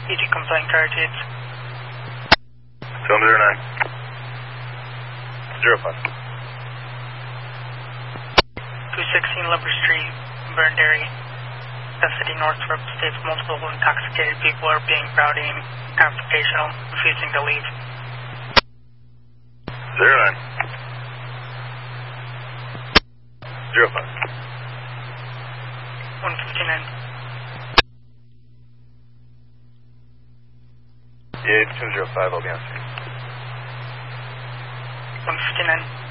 EG complaint targets. Film 09. 05. 216 Lumber Street, Burnderry, City, Northrop, states multiple intoxicated people are being rowdy and confrontational, refusing to leave. 09. 05. 159. Yeah, 205, I'll be on scene. 159.